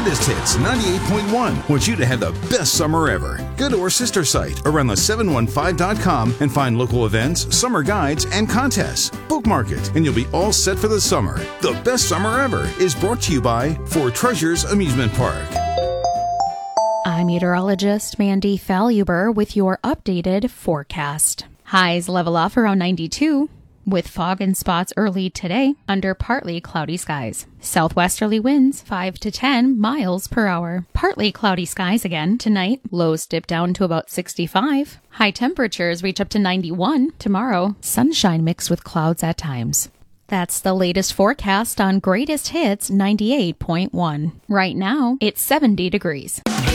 Greatest Hits 98.1 wants you to have the best summer ever. Go to our sister site, aroundthe715.com, and find local events, summer guides, and contests. Bookmark it, and you'll be all set for the summer. The best summer ever is brought to you by Four Treasures Amusement Park. I'm meteorologist Mandy Faluber with your updated forecast. Highs level off around 92, with fog and spots early today under partly cloudy skies. Southwesterly winds 5 to 10 miles per hour. Partly cloudy skies again tonight. Lows dip down to about 65. High temperatures reach up to 91 tomorrow. Sunshine mixed with clouds at times. That's the latest forecast on Greatest Hits 98.1. Right now, it's 70 degrees.